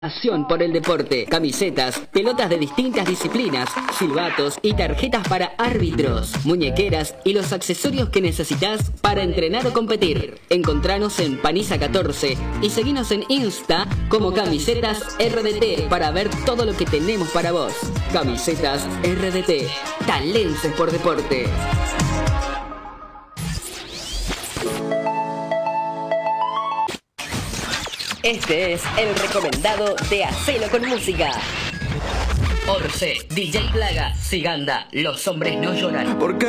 Pasión por el deporte, camisetas, pelotas de distintas disciplinas, silbatos y tarjetas para árbitros, muñequeras y los accesorios que necesitas para entrenar o competir. Encontranos en Paniza 14 y seguinos en Insta como Camisetas RDT para ver todo lo que tenemos para vos. Camisetas RDT, talentos por deporte. Este es el recomendado de Hacelo con Música. Orce, DJ Plaga, Siganda, Los Hombres No Lloran.